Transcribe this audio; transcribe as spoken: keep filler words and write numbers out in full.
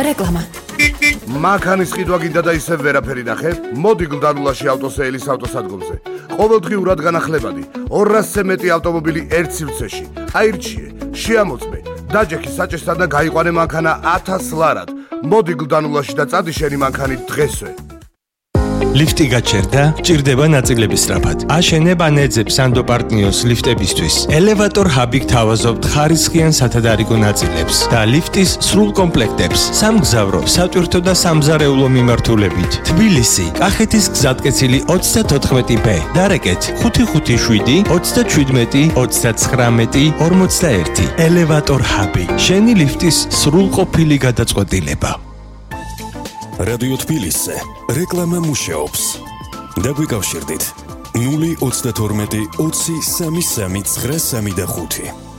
რეკლამა. მანქანის ყიდვა გინდა და ისევ ვერაფერი ნახე? მოდი გლდანულაში ავტოსეილის ავტოსადგომზე. ყოველდღიურად განახლებადი ორასზე მეტი ავტომობილი ერთ სივრცეში. აირჩიე, შეამოწმე, დაჯექი საჭესთან და გაიყვანე მანქანა ათას ლარად. მოდი გლდანულაში და წადი შენი მანქანით დღესვე. ლიფტი გაჩერდა, ჭირდება ნაწილების სწრაფად. აშენებ ან ეძებ სანდო პარტნიოს ლიფტებისთვის. ელევატორ ჰაბი გთავაზობთ ხარისხიან სათადარიგო ნაწილებს და ლიფტის სრულ კომპლექტებს. სამგზავრო, სატვირთო და სამზარეულო მიმართულებით. თბილისი, კახეთის გზატკეცილი ოცდათოთხმეტი ბ. დარეკეთ ხუთი ხუთი შვიდი ოცდაჩვიდმეტი ოცდაცხრამეტი ორმოცდაერთი. ელევატორ ჰაბი. შენი ლიფტის სრულყოფილი გადაწყვეტილება. რადიო თბილისზე რეკლამა მუშაობს. დაგვიკავშირდით ნული ოცდათორმეტი ოცი სამი სამი ცხრა სამი და ხუთი.